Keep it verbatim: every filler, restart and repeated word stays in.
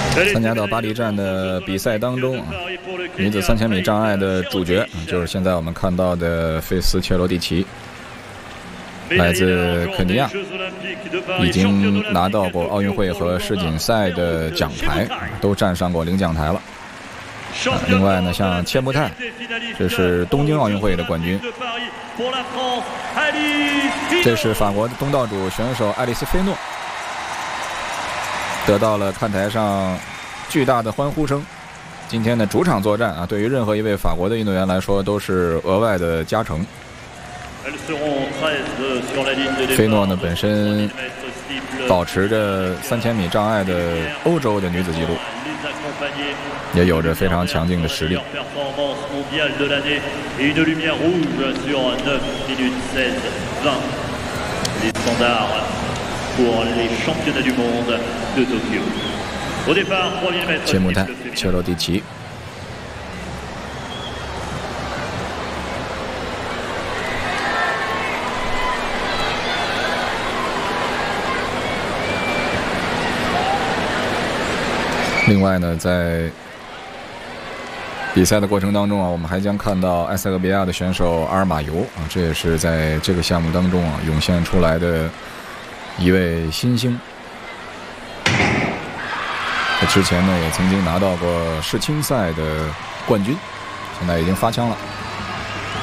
参加到巴黎站的比赛当中啊，女子三千米障碍的主角就是现在我们看到的费斯切罗蒂奇，来自肯尼亚，已经拿到过奥运会和世锦赛的奖牌，都站上过领奖台了。啊、另外呢，像切穆泰，这是东京奥运会的冠军，这是法国的东道主选手爱丽丝·菲诺，得到了看台上巨大的欢呼声。今天的主场作战啊，对于任何一位法国的运动员来说都是额外的加成。菲诺呢本身保持着三千米障碍的欧洲的女子纪录，也有着非常强劲的实力。切穆泰、切罗蒂奇。另外呢，在比赛的过程当中啊，我们还将看到埃塞俄比亚的选手阿尔马尤啊，这也是在这个项目当中啊涌现出来的一位新星。他之前呢也曾经拿到过世青赛的冠军，现在已经发枪了。